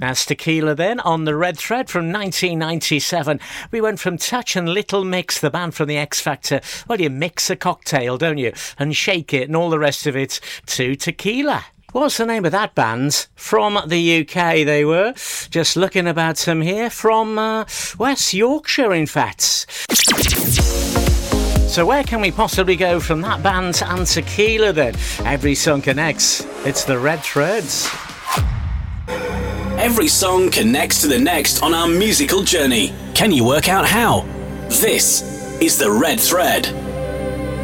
That's Tequila then on the Red Thread from 1997. We went from Touch and Little Mix, the band from the X Factor. Well, you mix a cocktail, don't you? And shake it and all the rest of it to Tequila. What's the name of that band? From the UK they were. Just looking about them here. From West Yorkshire, in fact. So where can we possibly go from that band and Tequila then? Every song connects. It's the Red Threads. Every song connects to the next on our musical journey. Can you work out how? This is the Red Thread.